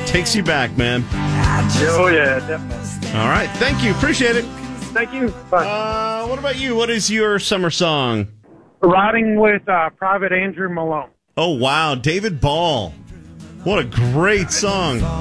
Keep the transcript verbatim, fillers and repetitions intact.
takes you back, man. Oh, yeah, definitely. All right. Thank you. Appreciate it. Thank you. Bye. Uh, what about you? What is your summer song? Riding with uh, Private Andrew Malone. Oh, wow. David Ball. What a great song.